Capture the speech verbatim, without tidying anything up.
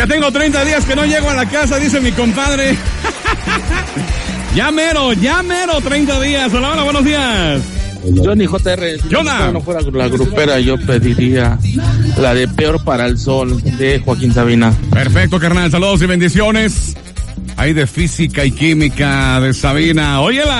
Ya tengo treinta días que no llego a la casa, dice mi compadre. Ya mero, ya mero, treinta días. Hola, hola, buenos días. Johnny J R, si Jonah. no fuera la grupera, yo pediría la de Peor para el Sol de Joaquín Sabina. Perfecto, carnal. Saludos y bendiciones. Hay de física y química de Sabina. Óyela.